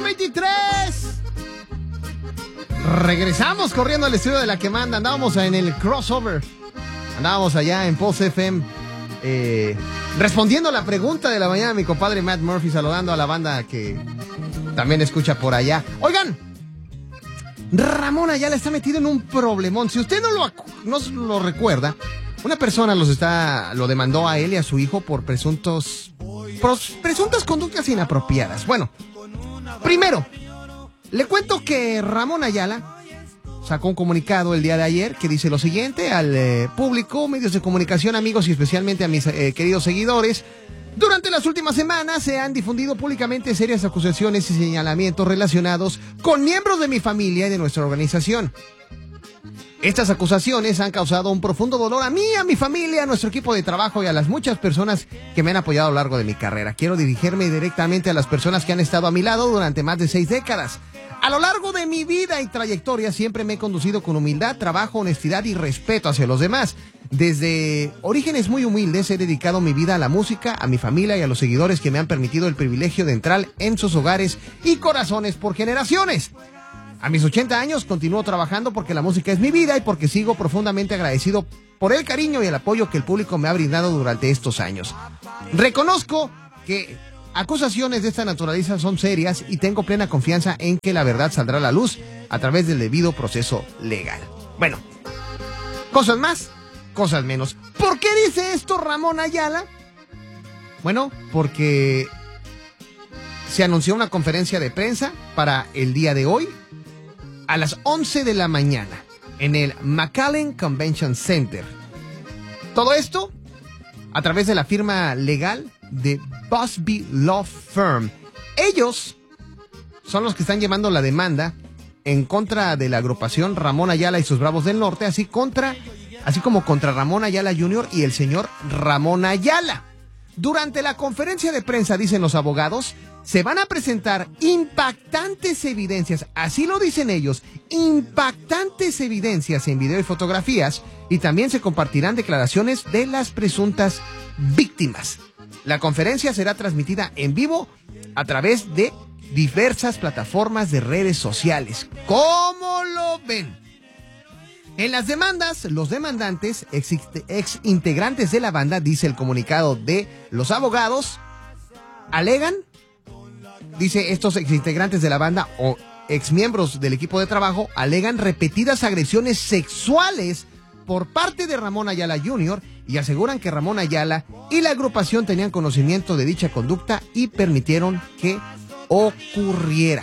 23. Regresamos corriendo al estudio de La Que Manda. Andábamos en el crossover. Andábamos allá en Pulse FM. Respondiendo a la pregunta de la mañana, mi compadre Matt Murphy, saludando a la banda que también escucha por allá. Oigan, Ramón Ayala está metido en un problemón. Si usted no lo recuerda, una persona lo demandó a él y a su hijo por presuntas conductas inapropiadas. Bueno, primero, le cuento que Ramón Ayala sacó un comunicado el día de ayer que dice lo siguiente al público, medios de comunicación, amigos y especialmente a mis queridos seguidores. Durante las últimas semanas se han difundido públicamente serias acusaciones y señalamientos relacionados con miembros de mi familia y de nuestra organización. Estas acusaciones han causado un profundo dolor a mí, a mi familia, a nuestro equipo de trabajo y a las muchas personas que me han apoyado a lo largo de mi carrera. Quiero dirigirme directamente a las personas que han estado a mi lado durante más de 6 décadas. A lo largo de mi vida y trayectoria siempre me he conducido con humildad, trabajo, honestidad y respeto hacia los demás. Desde orígenes muy humildes he dedicado mi vida a la música, a mi familia y a los seguidores que me han permitido el privilegio de entrar en sus hogares y corazones por generaciones. A mis 80 años continúo trabajando porque la música es mi vida y porque sigo profundamente agradecido por el cariño y el apoyo que el público me ha brindado durante estos años. Reconozco que acusaciones de esta naturaleza son serias y tengo plena confianza en que la verdad saldrá a la luz a través del debido proceso legal. Bueno, cosas más, cosas menos. ¿Por qué dice esto Ramón Ayala? Bueno, porque se anunció una conferencia de prensa para el día de hoy a las 11 de la mañana en el McAllen Convention Center. Todo esto a través de la firma legal de Busby Law Firm. Ellos son los que están llevando la demanda en contra de la agrupación Ramón Ayala y sus Bravos del Norte, así como contra Ramón Ayala Jr. y el señor Ramón Ayala. Durante la conferencia de prensa, dicen los abogados, se van a presentar impactantes evidencias, así lo dicen ellos, impactantes evidencias en video y fotografías, y también se compartirán declaraciones de las presuntas víctimas. La conferencia será transmitida en vivo a través de diversas plataformas de redes sociales. ¿Cómo lo ven? En las demandas, los demandantes, ex integrantes de la banda, dice el comunicado de los abogados, alegan, dice estos ex integrantes de la banda o ex miembros del equipo de trabajo, alegan repetidas agresiones sexuales por parte de Ramón Ayala Jr. y aseguran que Ramón Ayala y la agrupación tenían conocimiento de dicha conducta y permitieron que ocurriera.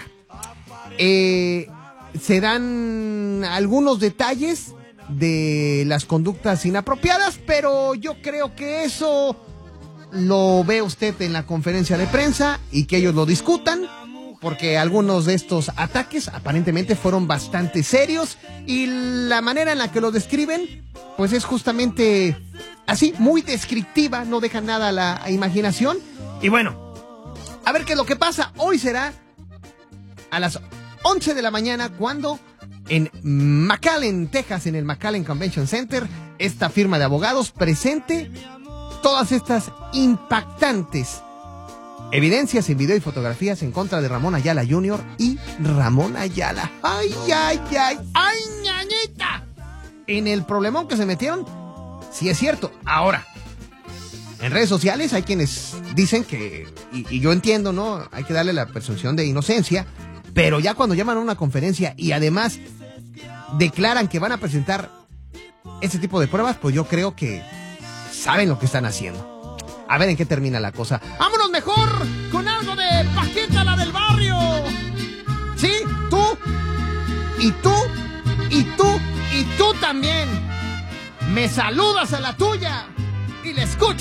Se dan algunos detalles de las conductas inapropiadas, pero yo creo que eso lo ve usted en la conferencia de prensa y que ellos lo discutan, porque algunos de estos ataques aparentemente fueron bastante serios y la manera en la que lo describen pues es justamente así, muy descriptiva, no deja nada a la imaginación. Y bueno, a ver qué es lo que pasa. Hoy será a las 11 de la mañana cuando en McAllen, Texas, en el McAllen Convention Center, esta firma de abogados presente todas estas impactantes evidencias en video y fotografías en contra de Ramón Ayala Jr. y Ramón Ayala. ¡Ay, ay, ay! ¡Ay, ñañita! En el problemón que se metieron, sí es cierto. Ahora, en redes sociales hay quienes dicen que, y yo entiendo, ¿no? Hay que darle la presunción de inocencia, pero ya cuando llaman a una conferencia y además declaran que van a presentar este tipo de pruebas, pues yo creo que saben lo que están haciendo. A ver en qué termina la cosa. ¡Vámonos mejor con algo de Paquita, la del barrio! Sí, tú, y tú, y tú, y tú también. Me saludas a la tuya y la escuchas.